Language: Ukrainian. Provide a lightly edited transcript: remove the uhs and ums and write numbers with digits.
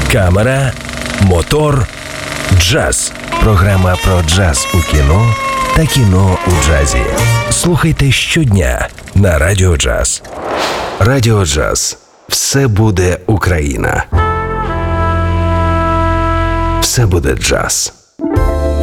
Камера, мотор, джаз. Програма про джаз у кіно та кіно у джазі. Слухайте щодня на Радіо Джаз. Радіо Джаз. Все буде Україна. Все буде джаз.